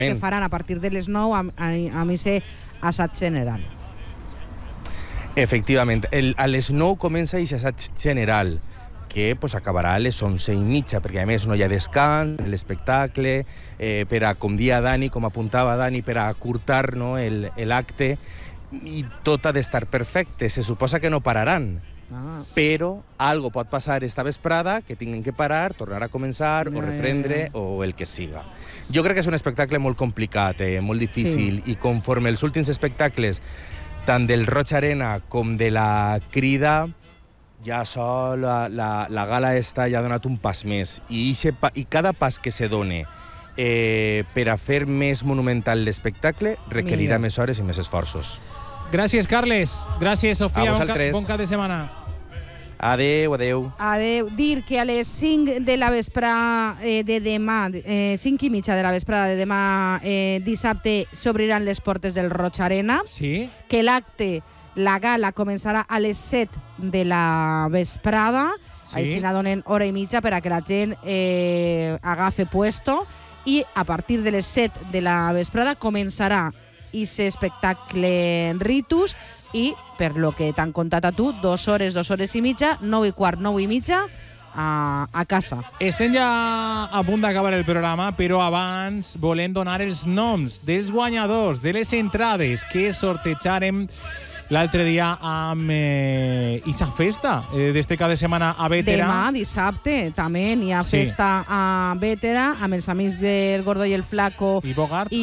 que faran a partir de les 9 a missa assaig general. Efectivament, a les 9 comença aquest assaig general, que pues, acabarà a les 11:30, perquè a més no hi ha descans, l'espectacle, per a, com dia Dani, com apuntava Dani, per a acurtar, no, l'acte, i tot ha d'estar perfecte. Se suposa que no pararan, però algo pot passar esta vesprada, que tinguin que parar, tornar a començar, o reprendre, o el que siga. Jo crec que és un espectacle molt complicat, molt difícil, i conforme els últims espectacles, tant del Roig Arena com de la Crida, ja la gala esta ja ha donat un pas més. I cada pas que se done per a fer més monumental l'espectacle requerirà més hores i més esforços. Gràcies, Carles. Gràcies, Sofia. Bon cap de setmana. Adeu, adeu. Adeu. Dir que a les 5 de la vesprada de demà, 5:30 de la vesprada de demà, dissabte, s'obriran les portes del Roig Arena. Sí. Que l'acte, la gala, començarà a les 7 de la vesprada. Sí. Així la donen hora i mitja per a que la gent agafe puesto. I a partir de les 7 de la vesprada començarà aquest espectacle Ritus. I, per lo que t'han contat a tu, 2 hores i mitja, 9:15, 9:30, a casa. Estem ja a punt d'acabar el programa, però abans volem donar els noms dels guanyadors de les entrades que sortejarem l'altre dia amb aquesta festa d'este cap de setmana a Bétera. Demà, dissabte, també n'hi ha festa a Bétera amb els amics del Gordo i el Flaco i Bogart.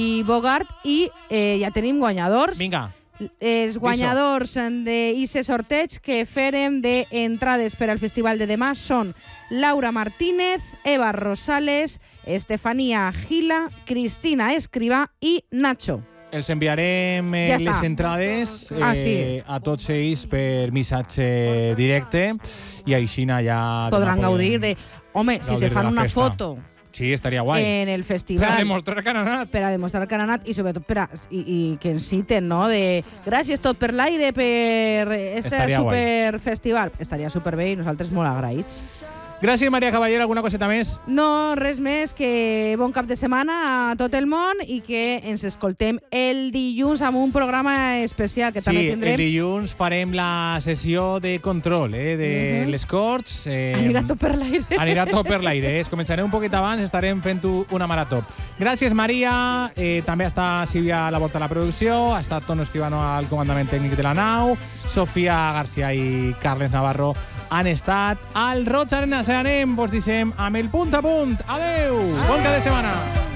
I ja tenim guanyadors. Vinga. Els guanyadors d'aquest sorteig que farem d'entrades per al festival de demà són Laura Martínez, Eva Rosales, Estefania Gila, Cristina Escrivà i Nacho. Els enviarem les entrades a tots ells per missatge directe i així ja podran gaudir de... Home, si se fan una foto... Sí, estaria guai. En el festival. Per a demostrar que han anat. Per a demostrar que han anat i sobretot i que ens citen, no? De gràcies tot per l'aire, per este superfestival. Estaria superbé i nosaltres molt agraïts. Gràcies, Maria Caballero. Alguna coseta més? No, res més, que bon cap de setmana a tot el món i que ens escoltem el dilluns amb un programa especial que també tindrem. Sí, el dilluns farem la sessió de control de les Corts. Anirà tot per l'aire. Anirà tot per l'aire. Començarem un poquet abans, estarem fent una marató. Gràcies, Maria. També està Sílvia Laborta a la producció, ha estat Tono Escribano al comandament tècnic de la nau, Sofia García i Carles Navarro han estat al Roig Arena. Anem, vos deixem amb el punt a punt. Adeu! Bon cap de setmana!